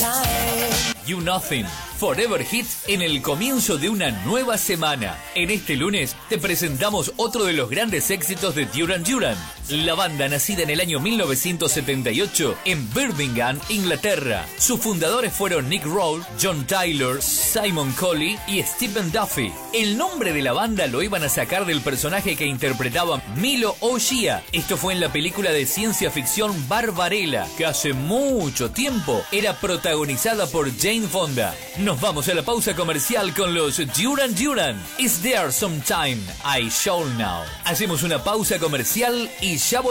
You Nothing, Forever Hits en el comienzo de una nueva semana. En este lunes te presentamos otro de los grandes éxitos de Duran Duran. La banda, nacida en el año 1978 en Birmingham, Inglaterra. Sus fundadores fueron Nick Roll, John Tyler, Simon Colley y Stephen Duffy. El nombre de la banda lo iban a sacar del personaje que interpretaba Milo O'Shea. Esto fue en la película de ciencia ficción Barbarella, que hace mucho tiempo era protagonizada por Jane Fonda. Nos vamos a la pausa comercial con los Duran Duran. Is there some time I shall now? Hacemos una pausa comercial y ya volvemos.